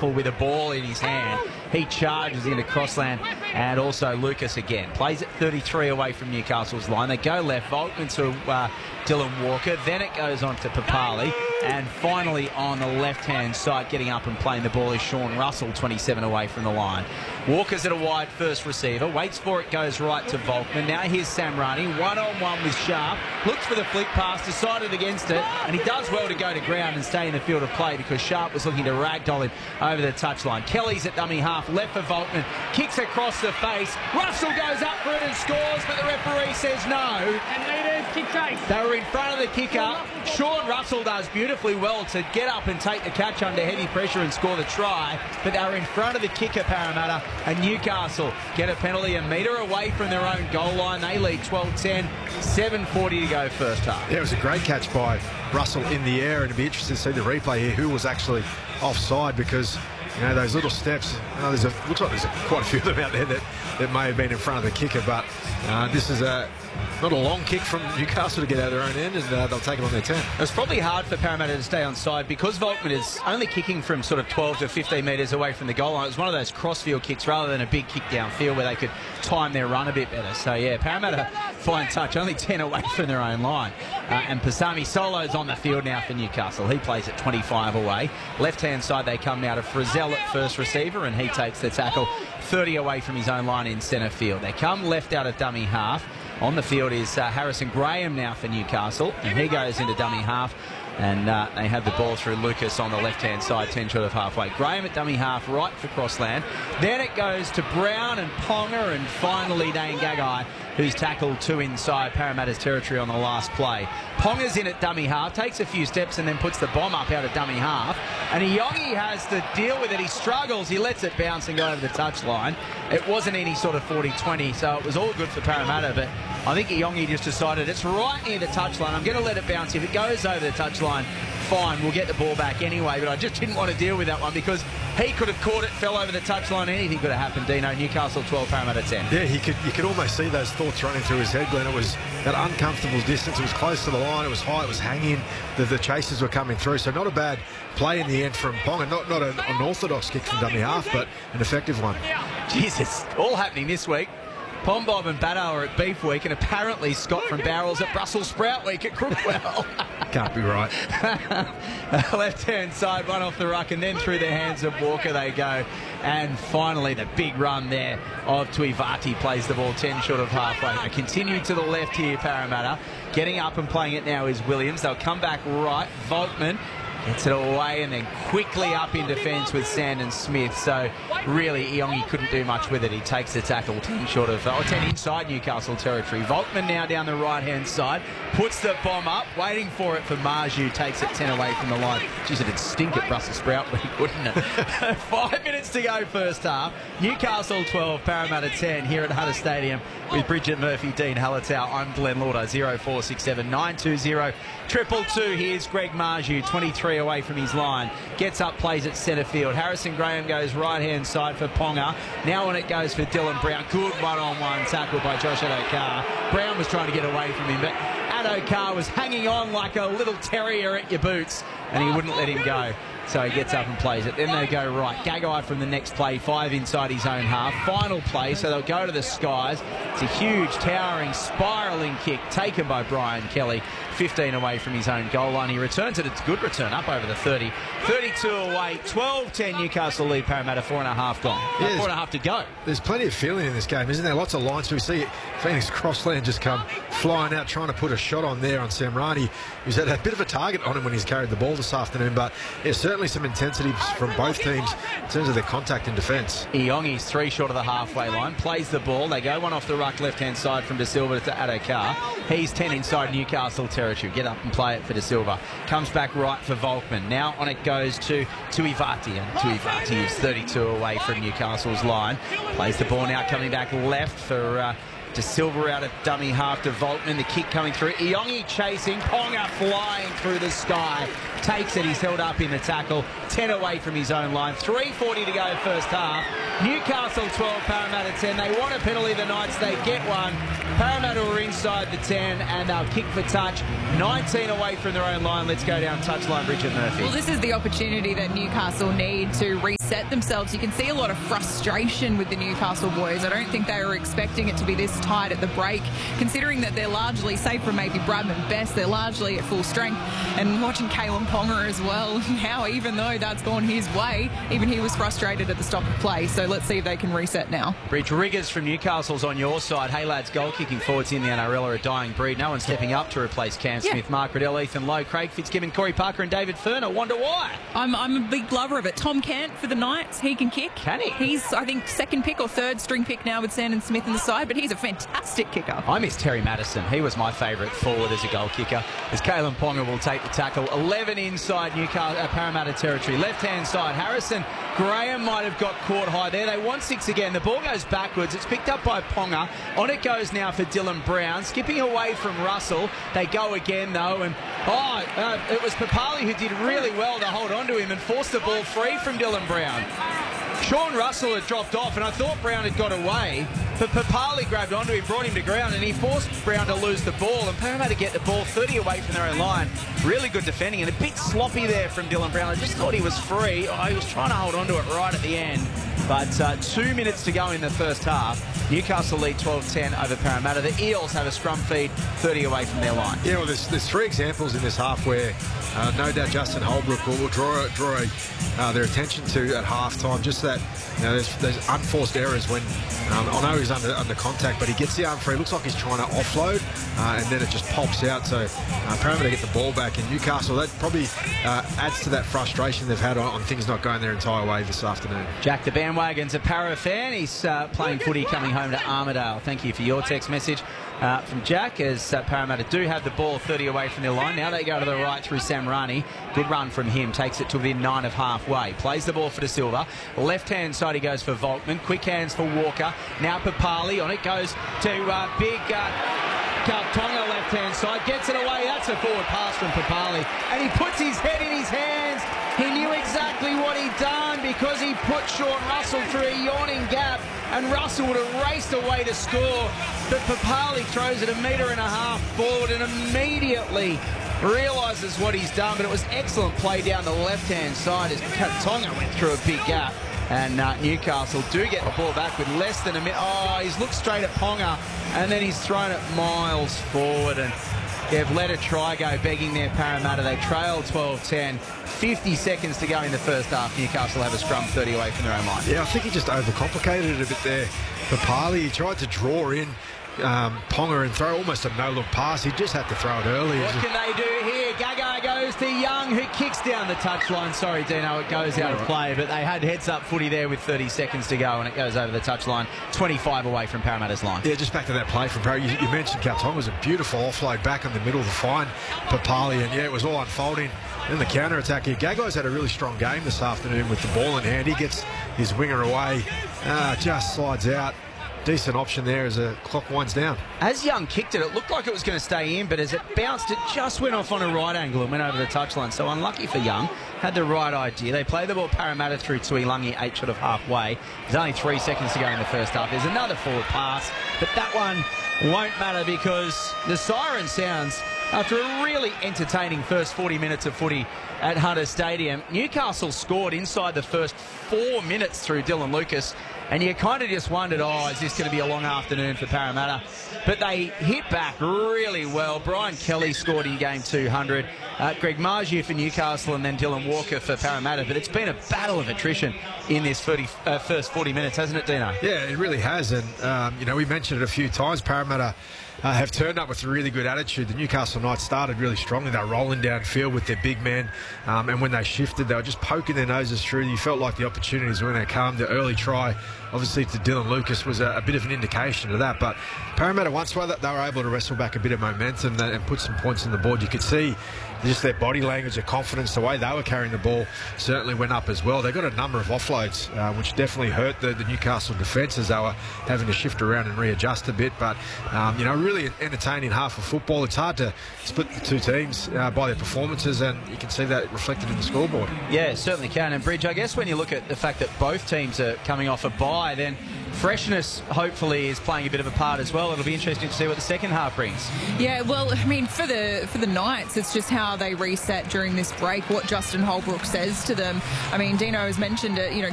tackle with a ball in his hand. He charges into Crossland, and also Lucas again. Plays it 33 away from Newcastle's line. They go left, Volkman to Dylan Walker. Then it goes on to Papali. And finally on the left-hand side, getting up and playing the ball is Sean Russell, 27 away from the line. Walker's at a wide first receiver. Waits for it, goes right to Volkman. Now here's Samrani, one-on-one with Sharp. Looks for the flick pass, decided against it. And he does well to go to ground and stay in the field of play because Sharp was looking to ragdoll him over the touchline. Kelly's at dummy half, left for Volkman. Kicks across the face. Russell goes up for it and scores, but the referee says no. They were in front of the kicker. Sean Russell does beautifully well to get up and take the catch under heavy pressure and score the try, but they were in front of the kicker, Parramatta, and Newcastle get a penalty a metre away from their own goal line. They lead 12-10, 7:40 to go first half. Yeah, it was a great catch by Russell in the air, and it'd be interesting to see the replay here, who was actually offside, because you know, those little steps, looks like there's quite a few of them out there that may have been in front of the kicker, but this is not a long kick from Newcastle to get out of their own end, and they'll take it on their 10. It was probably hard for Parramatta to stay on side because Volkman is only kicking from sort of 12 to 15 metres away from the goal line. It was one of those crossfield kicks rather than a big kick downfield where they could time their run a bit better. So, yeah, Parramatta fine touch, only 10 away from their own line. And Pasami Solo's on the field now for Newcastle. He plays at 25 away. Left-hand side, they come now to Frizzell at first receiver, and he takes the tackle 30 away from his own line in centre field. They come left out of dummy half. On the field is Harrison Graham now for Newcastle, and he goes into dummy half, and they have the ball through Lucas on the left-hand side, 10 short of halfway. Graham at dummy half, right for Crossland. Then it goes to Brown and Ponga, and finally Dane Gagai, who's tackled two inside Parramatta's territory on the last play. Ponga's in at dummy half, takes a few steps and then puts the bomb up out of dummy half. And Iyongi has to deal with it. He struggles, he lets it bounce and go over the touchline. It wasn't any sort of 40-20, so it was all good for Parramatta, but I think Iyongi just decided it's right near the touchline. I'm going to let it bounce. If it goes over the touchline, fine, we'll get the ball back anyway. But I just didn't want to deal with that one because he could have caught it, fell over the touchline, anything could have happened, Dino. Newcastle 12, Parramatta 10. Yeah, you could almost see those thoughts running through his head, Glenn. It was that uncomfortable distance. It was close to the line. It was high. It was hanging. The chasers were coming through. So not a bad play in the end from Ponga. Not an orthodox kick from dummy half, but an effective one. Jesus, all happening this week. Pom Bob and Batto are at Beef Week, and apparently Scott from Barrel's at Brussels Sprout Week at Crookwell. Can't be right. Left-hand side, one off the ruck, and then through the hands of Walker they go. And finally, the big run there of Tuivati plays the ball 10 short of halfway. They continue to the left here, Parramatta. Getting up and playing it now is Williams. They'll come back right. Volkman gets it away and then quickly up in defence with Sandon Smith. So really, Iyongi couldn't do much with it. He takes the tackle 10 short of 10 inside Newcastle territory. Volkman now down the right-hand side, puts the bomb up, waiting for it for Marju, takes it 10 away from the line. Jeez, it'd stink at Brussels Sprout Week, wouldn't it? 5 minutes to go first half. Newcastle 12, Parramatta 10 here at Hunter Stadium with Bridget Murphy, Dean Hallertau. I'm Glenn Lauder, 0467 920 222. Here's Greg Marju, 23 away from his line. Gets up, plays at centre field. Harrison Graham goes right-hand side for Ponga. Now when it goes for Dylan Brown. Good one-on-one tackle by Josh Addo-Carr. Brown was trying to get away from him, but Addo-Carr was hanging on like a little terrier at your boots, and he wouldn't let him go. So he gets up and plays it. Then they go right. Gagai from the next play, 5 inside his own half. Final play, so they'll go to the skies. It's a huge, towering, spiralling kick taken by Brian Kelly. 15 away from his own goal line. He returns it. It's a good return, up over the 30. 32 away, 12-10 Newcastle lead Parramatta, 4.5 gone. Yeah, 4.5 to go. There's plenty of feeling in this game, isn't there? Lots of lines. We see Phoenix Crossland just come flying out, trying to put a shot on there on Samrani, who's had a bit of a target on him when he's carried the ball this afternoon. But yeah, certainly some intensity from both teams in terms of their contact in defence. Iyongi's 3 short of the halfway line, plays the ball. They go one off the ruck left-hand side from De Silva to Addo-Carr. He's 10 inside Newcastle territory. Get up and play it for De Silva. Comes back right for Volkman. Now on it goes to Tuivati, and Tuivati is 32 away from Newcastle's line. Plays the ball now, coming back left for De Silva out of dummy half to Volkman. The kick coming through. Iyongi chasing. Ponga flying through the sky. Takes it. He's held up in the tackle. 10 away from his own line. 3:40 to go first half. Newcastle 12, Parramatta 10. They want a penalty, the Knights. They get one. Parramatta are inside the 10 and they'll kick for touch. 19 away from their own line. Let's go down touchline, Bridget Murphy. Well, this is the opportunity that Newcastle need to reset themselves. You can see a lot of frustration with the Newcastle boys. I don't think they were expecting it to be this tight at the break, considering that they're largely, save from maybe Bradman Best, they're largely at full strength. And watching Kalyn Ponga as well, now even though that's gone his way, even he was frustrated at the stop of play. So let's see if they can reset now. Bridge, Riggers from Newcastle's on your side. Hey lads, goal kicking forwards in the NRL are a dying breed. No one's stepping up to replace Cam Smith, Mark Riddell, Ethan Lowe, Craig Fitzgibbon, Corey Parker and David Furner. Wonder why? I'm a big lover of it. Tom Cant for the Knights, he can kick. Can he? He's, I think, second pick or third string pick now with Sandon Smith in the side, but he's a fantastic kicker. I miss Terry Madison. He was my favourite forward as a goal kicker. As Kalyn Ponga will take the tackle. 11 inside Newcastle, Parramatta territory. Left-hand side, Harrison Graham might have got caught high there. They want 6 again. The ball goes backwards. It's picked up by Ponga. On it goes now for Dylan Brown. Skipping away from Russell. They go again, though. And, it was Papali who did really well to hold on to him and force the ball free from Dylan Brown. Sean Russell had dropped off, and I thought Brown had got away, but Papali grabbed onto him, brought him to ground, and he forced Brown to lose the ball, and Parramatta get the ball 30 away from their own line. Really good defending, and a bit sloppy there from Dylan Brown. I just thought he was free. He was trying to hold on to it right at the end. But 2 minutes to go in the first half. Newcastle lead 12-10 over Parramatta. The Eels have a scrum feed 30 away from their line. Yeah, well, there's 3 examples in this half where no doubt Justin Holbrook will draw their attention to at halftime. Just that, there's unforced errors when I know he's under contact, but he gets the arm free. Looks like he's trying to offload, and then it just pops out. So Parramatta get the ball back, and Newcastle, that probably adds to that frustration they've had on things not going their entire way this afternoon. Jack the Bandwagon's a Para fan. He's playing footy coming home to Armidale. Thank you for your text message from Jack, as Parramatta do have the ball 30 away from their line. Now they go to the right through Samrani. Good run from him. Takes it to within 9 of halfway. Plays the ball for De Silva. Left-hand side he goes for Volkman. Quick hands for Walker. Now Papali. On it goes to big Tonga left-hand side. Gets it away. That's a forward pass from Papali. And he puts his head in his hands. He knew exactly what he'd done because he put Sean Russell through a yawning gap, and Russell would have raced away to score. But Papali throws it 1.5 meters forward and immediately realises what he's done. But it was excellent play down the left-hand side as Tonga went through a big gap. And Newcastle do get the ball back with less than a minute. He's looked straight at Ponga, and then he's thrown it miles forward. And they've let a try go, begging their Parramatta. They trail 12-10. 50 seconds to go in the first half. Newcastle have a scrum 30 away from their own line. Yeah, I think he just overcomplicated it a bit there. Papali, he tried to draw in Ponga and throw almost a no-look pass. He just had to throw it early. What can they do here? Gagai goes to Young, who kicks down the touchline. Sorry, Dino, it goes out of play, but they had heads-up footy there with 30 seconds to go, and it goes over the touchline, 25 away from Parramatta's line. Yeah, just back to that play from Parramatta. You mentioned Tonga was a beautiful offload back in the middle to find Papali, and yeah, it was all unfolding. In the counter-attack here, Gagai's had a really strong game this afternoon with the ball in hand. He gets his winger away, just slides out. Decent option there as the clock winds down. As Young kicked it, it looked like it was going to stay in, but as it bounced, it just went off on a right angle and went over the touchline. So unlucky for Young. Had the right idea. They play the ball Parramatta through Tuilagi, 8 short of halfway. There's only 3 seconds to go in the first half. There's another forward pass, but that one won't matter because the siren sounds after a really entertaining first 40 minutes of footy at Hunter Stadium. Newcastle scored inside the first 4 minutes through Dylan Lucas, and you kind of just wondered, is this going to be a long afternoon for Parramatta? But they hit back really well. Brian Kelly scored in game 200. Greg Margiu for Newcastle, and then Dylan Walker for Parramatta. But it's been a battle of attrition in this first 40 minutes, hasn't it, Dino? Yeah, it really has. And, we mentioned it a few times. Parramatta have turned up with a really good attitude. The Newcastle Knights started really strongly. They were rolling downfield with their big man, and when they shifted, they were just poking their noses through. You felt like the opportunities were going to come. The early try, obviously, to Dylan Lucas was a bit of an indication of that. But Parramatta, once they were able to wrestle back a bit of momentum and put some points on the board, you could see just their body language, their confidence, the way they were carrying the ball certainly went up as well. They got a number of offloads, which definitely hurt the Newcastle defence as they were having to shift around and readjust a bit. But, really entertaining half of football. It's hard to split the two teams by their performances, and you can see that reflected in the scoreboard. Yeah, certainly can. And Bridge, I guess when you look at the fact that both teams are coming off a bye, then freshness hopefully is playing a bit of a part as well. It'll be interesting to see what the second half brings. Yeah, well, I mean, for the Knights, it's just how they reset during this break, what Justin Holbrook says to them. I mean, Dino has mentioned it,